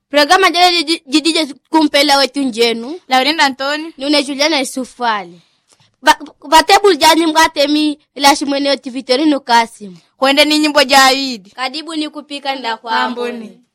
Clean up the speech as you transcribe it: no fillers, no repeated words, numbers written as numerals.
Programa jale jidije kumpela wetu njenu. Laurenda Antoni. Nune Juliana Isufali. Batebu jani mgatemi ila shimwene otiviteri no Kasim. Kwende ni nyimbo jaidi. Kadibu ni kupika nda kwa amboni.